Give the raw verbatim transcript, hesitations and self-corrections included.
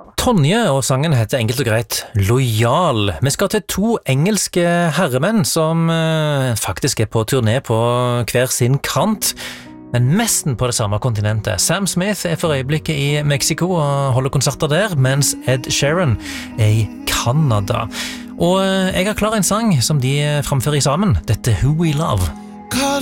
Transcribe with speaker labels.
Speaker 1: Tonje, og sangen heter enkelt og greit Lojal. Vi skal til to engelske herremenn som eh, faktisk er på turné på hver sin kant, men mesten på det samme kontinentet. Sam Smith er for øyeblikket i Mexico og holder konserter der, mens Ed Sheeran er i Canada. Og eh, jeg har klar en sang som de framfører sammen. Dette er Who We Love.